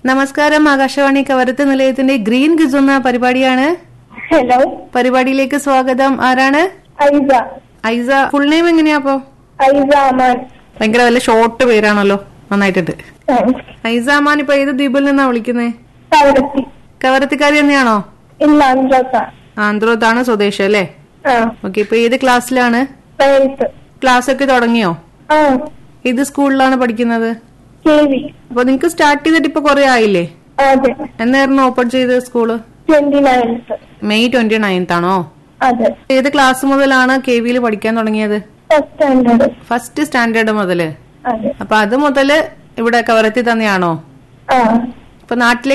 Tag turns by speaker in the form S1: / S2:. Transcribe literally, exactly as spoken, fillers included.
S1: നമസ്കാരം. ആകാശവാണി കവരത്ത് നിലയത്തിന്റെ ഗ്രീൻ ഗിസ് എന്ന പരിപാടിയാണ്.
S2: ഹലോ,
S1: പരിപാടിയിലേക്ക് സ്വാഗതം. ആരാണ്?
S2: ഐസ.
S1: ഐസ. ഫുൾ നെയിം എങ്ങനെയാ? അപ്പൊ
S2: ഐസ അമാൻ.
S1: ഭയങ്കര വല്ല ഷോർട്ട് പേരാണല്ലോ. നന്നായിട്ടുണ്ട്. ഐസ അമാൻ ഇപ്പൊ ഏത് ദ്വീപിൽ നിന്നാ വിളിക്കുന്നേ?
S2: കവരത്തി.
S1: കവരത്തിക്കാരി തന്നെയാണോ?
S2: ഇല്ല, ആന്ധ്രോത്ത.
S1: ആന്ധ്രോത്താണ് സ്വദേശം അല്ലേ?
S2: ആ.
S1: ഓക്കെ. ഇപ്പൊ ഏത് ക്ലാസ്സിലാണ്?
S2: ട്വൽത്ത്.
S1: ക്ലാസ് ഒക്കെ തുടങ്ങിയോ?
S2: ആ.
S1: ഏത് സ്കൂളിലാണ് പഠിക്കുന്നത്?
S2: K V.
S1: അപ്പൊ നിങ്ങക്ക് സ്റ്റാർട്ട് ചെയ്തിട്ട് ഇപ്പൊ കൊറേ ആയില്ലേ?
S2: അതെ.
S1: എന്നായിരുന്നു ഓപ്പൺ ചെയ്തത് school?
S2: Twenty ninth.
S1: May twenty ninth ആണോ?
S2: അതെ.
S1: ഏത് ക്ലാസ് മുതലാണ് കെ വിയിൽ പഠിക്കാൻ തുടങ്ങിയത്?
S2: First standard.
S1: ഫസ്റ്റ് സ്റ്റാൻഡേർഡ് മുതല്?
S2: അതെ.
S1: അപ്പൊ അത് മുതല് ഇവിടെ കവരത്തി തന്നെയാണോ?
S2: ആ.
S1: ഇപ്പൊ നാട്ടിലേക്ക്